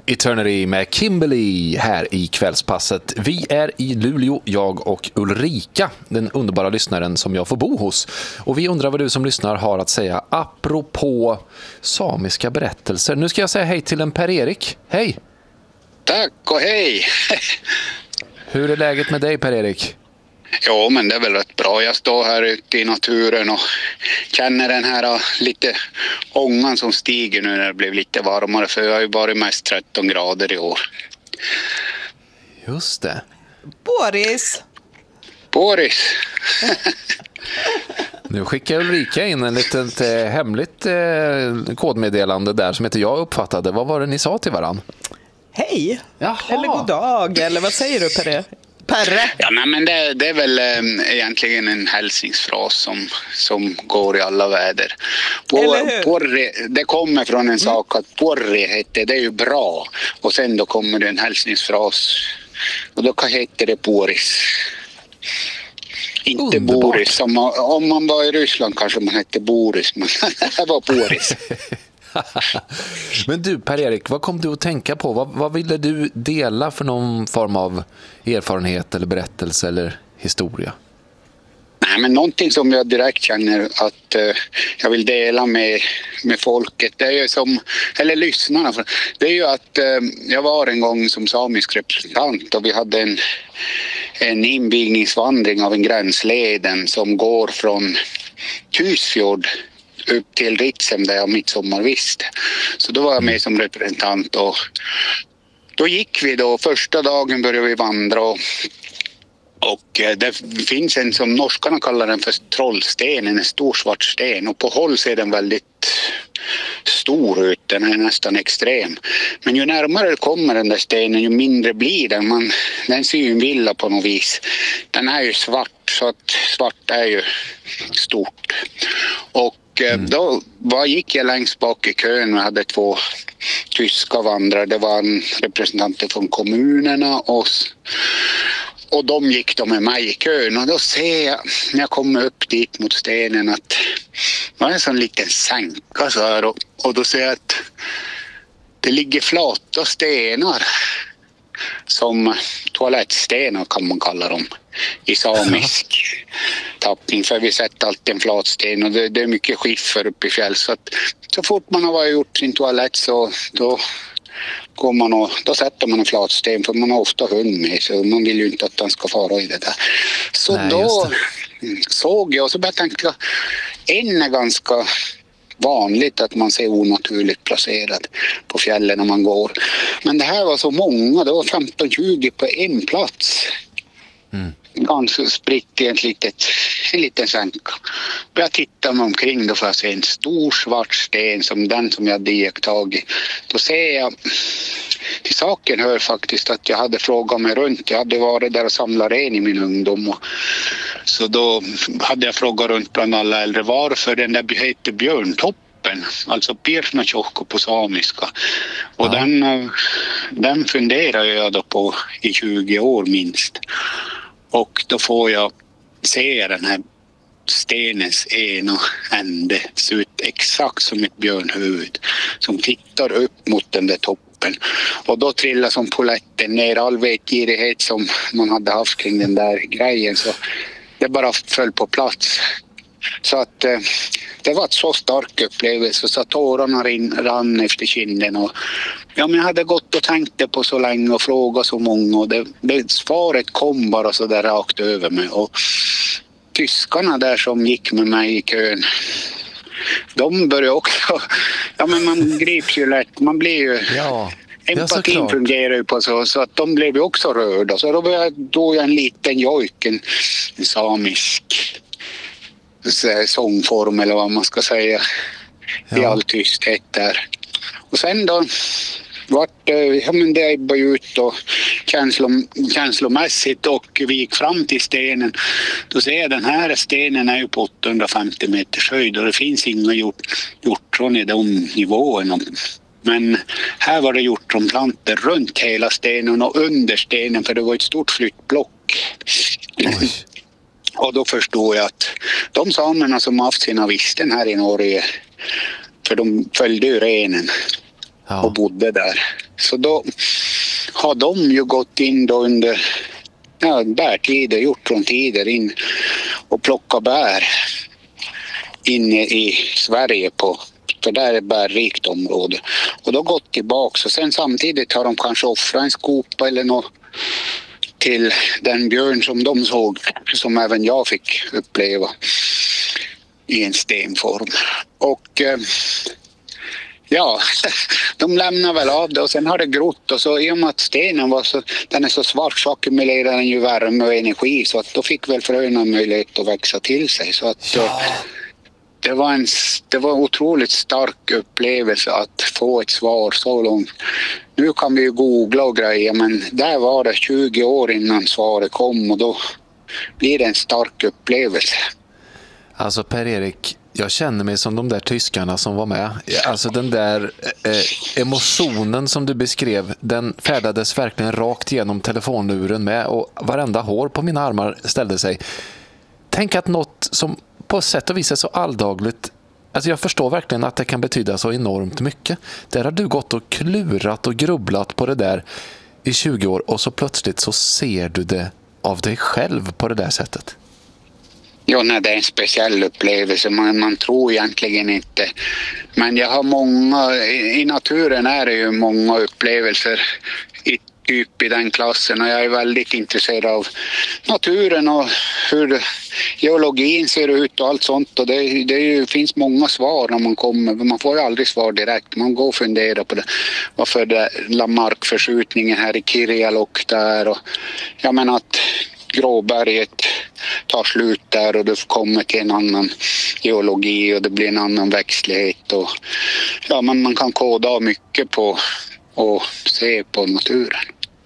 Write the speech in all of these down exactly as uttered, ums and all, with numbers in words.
Eternity med Kimberly här i kvällspasset. Vi är i Luleå, jag och Ulrika, den underbara lyssnaren som jag får bo hos. Och vi undrar vad du som lyssnar har att säga apropå samiska berättelser. Nu ska jag säga hej till en Per-Erik. Hej! Tack och hej! Hur är läget med dig, Per-Erik? Jo, men det är väl rätt bra. Jag står här ute i naturen och känner den här lite ångan som stiger nu när det blev lite varmare. För jag har ju varit mest tretton grader i år. Just det. Boris! Boris! Nu skickar Ulrika in en litet eh, hemligt eh, kodmeddelande där som inte jag uppfattade. Vad var det ni sa till varann? Hej! Jaha. Eller god dag, eller vad säger du, Perre? Perre? Ja, nej, men det, det är väl eh, egentligen en hälsningsfras som, som går i alla väder. Por, porre, det kommer från en mm. sak att porre heter, det är ju bra. Och sen då kommer det en hälsningsfras. Och då heter det Boris. Inte Underbart. Boris. Om man, om man var i Ryssland kanske man hette Boris. Men det var Boris. Men du, Per-Erik, vad kom du att tänka på? Vad, vad ville du dela för någon form av erfarenhet eller berättelse eller historia? Nej, men någonting som jag direkt känner att eh, jag vill dela med, med folket, det är ju som, eller lyssnarna, det är ju att eh, jag var en gång som samisk representant och vi hade en, en invigningsvandring av en gränsleden som går från Tysfjord upp till Ritsem där jag midsommarviste. Så då var jag med som representant och då gick vi då, första dagen började vi vandra och, och det finns en som norskarna kallar den för trollstenen, en stor svart sten, och på håll ser den väldigt stor ut, den är nästan extrem. Men ju närmare det kommer den där stenen ju mindre blir den, man, den ser ju en villa på något vis. Den är ju svart, så att svart är ju stort. Och Mm. då var, gick jag längst bak i kön och hade två tyska vandrare. Det var en representant från kommunerna och, och de gick då med mig i kön. Och då ser jag när jag kommer upp dit mot stenen att det var en sån liten sänka så här. Och, och då ser jag att det ligger flata stenar som toalettstenar kan man kalla dem i samisk tappning, för vi sätter alltid en flatsten och det, det är mycket skiffer uppe i fjäll, så att så fort man har varit gjort sin toalett så då går man och då sätter man en flatsten, för man har ofta hund med så man vill ju inte att den ska fara i det där. Så Nej, då såg jag och så började jag tänka, en är ganska vanligt att man ser onaturligt placerad på fjällen när man går. Men det här var så många, det var femton tjugo på en plats. Mm. Ganska spritt i en, litet, en liten sänka. Jag tittar mig omkring då för att se en stor svart sten som den som jag hade iakttagit. Då ser jag, till saken hör faktiskt att jag hade frågat mig runt. Jag hade varit där och samlat ren i min ungdom. Och, så då hade jag frågat runt bland alla äldre varför den där heter Björntoppen. Alltså Pirnatjokko på samiska. Och ja. den, den funderar jag då på i tjugo år minst. Och då får jag se den här stenens ena ände ser ut exakt som ett björnhuvud som tittar upp mot den där toppen. Och då trillar som poletten ner all vetgirighet som man hade haft kring den där grejen, så det bara föll på plats. Så att eh, det var ett så stark upplevelse så att tårarna rann efter kinden. Och, ja, men jag hade gått och tänkt på så länge och frågat så många och det, det, svaret kom bara så där rakt över mig. Och tyskarna där som gick med mig i kön, de började också, ja men man grips ju lätt, man blir ju... Ja. Empatin fungerar ju på så, så att de blev ju också rörda. Så då började då jag en liten jojk, en, en samisk sångform eller vad man ska säga, ja. I all tysthet där. Och sen då vart, ja men det ebbade ut och känslom, känslomässigt och vi gick fram till stenen. Då ser jag den här stenen är ju på åttahundrafemtio meters höjd och det finns inga hjort, hjortron i de nivåerna. Men här var det hjortronplantor runt hela stenen och under stenen, för det var ett stort flyttblock. Oj. Och då förstod jag att de samerna som haft sina visten här i Norge, för de följde ju renen, Ja. och bodde där. Så då har de ju gått in då under ja, bärtider, hjortrontider in och plockat bär inne i Sverige på, för där är bärrikt område. Och då gått tillbaka och sen samtidigt har de kanske offrat en skopa eller något till den björn som de såg, som även jag fick uppleva i en stenform. Och eh, ja, de lämnar väl av det och sen har det grott och så i och med att stenen var så, den är så svart så ackumulerar den ju värme och energi så att då fick väl fröna möjlighet att växa till sig. Så att ja. det, var en, det var en otroligt stark upplevelse att få ett svar så långt. Nu kan vi ju googla och grejer men där var det tjugo år innan svaret kom och då blir det en stark upplevelse. Alltså Per-Erik, jag känner mig som de där tyskarna som var med. Alltså den där eh, emotionen som du beskrev, den färdades verkligen rakt igenom telefonluren med och varenda hår på mina armar ställde sig. Tänk att något som på sätt och vis är så alldagligt, alltså jag förstår verkligen att det kan betyda så enormt mycket. Där har du gått och klurat och grubblat på det där i tjugo år och så plötsligt så ser du det av dig själv på det där sättet. Ja, nej, det är en speciell upplevelse. Man, man tror egentligen inte. Men jag har många, i, i naturen är det ju många upplevelser i, typ i den klassen. Och jag är väldigt intresserad av naturen och hur geologin ser ut och allt sånt. Och det, det är ju, finns många svar när man kommer. Man får ju aldrig svar direkt. Man går och funderar på det. Varför det är markförskjutningen här i Kirjalok där. Och jag menar att Gråberget tar slut där och du kommer till en annan geologi och det blir en annan växtlighet. Och, ja, man, man kan koda av mycket på och se på naturen.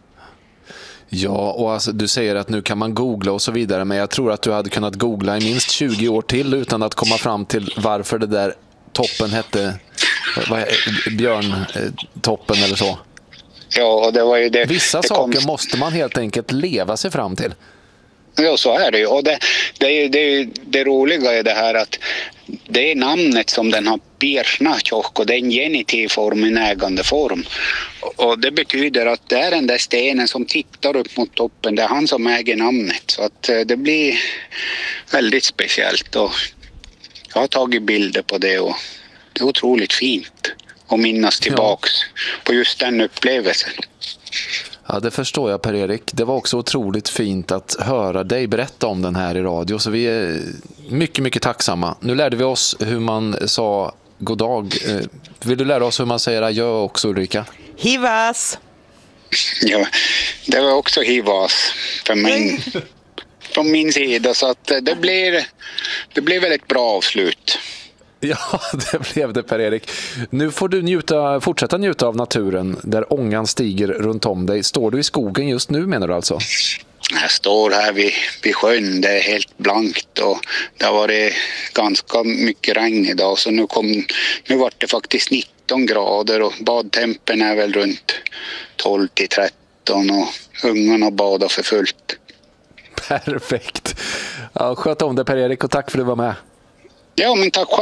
Ja, och alltså, du säger att nu kan man googla och så vidare, men jag tror att du hade kunnat googla i minst tjugo år till utan att komma fram till varför det där toppen hette vad, björntoppen eller så. Ja, och det var ju det. Vissa det saker kom... måste man helt enkelt leva sig fram till. Ja, så är det ju. Och det, det, är, det, är, det roliga är det här att det är namnet som den har, Birsnatjok, och det är en genitiv form, en ägande form. Och det betyder att det är den där stenen som tittar upp mot toppen, det är han som äger namnet. Så att det blir väldigt speciellt och jag har tagit bilder på det och det är otroligt fint att minnas tillbaks ja. på just den upplevelsen. Ja, det förstår jag Per-Erik. Det var också otroligt fint att höra dig berätta om den här i radio. Så vi är mycket, mycket tacksamma. Nu lärde vi oss hur man sa god dag. Vill du lära oss hur man säger adjö också, Ulrika? Hivas! Ja, det var också hivas för min, från min sida. Så att det blir, det blir väl ett bra avslut. Ja, det blev det Per-Erik. Nu får du njuta, fortsätta njuta av naturen där ångan stiger runt om dig. Står du i skogen just nu menar du alltså? Jag står här vid, vid sjön, det är helt blankt och det har varit ganska mycket regn idag så nu, kom, nu var det faktiskt nitton grader och badtempen är väl runt tolv till tretton och ungarna badar för fullt. Perfekt. Ja, sköt om det Per-Erik och tack för att du var med. Ja, men tack själv.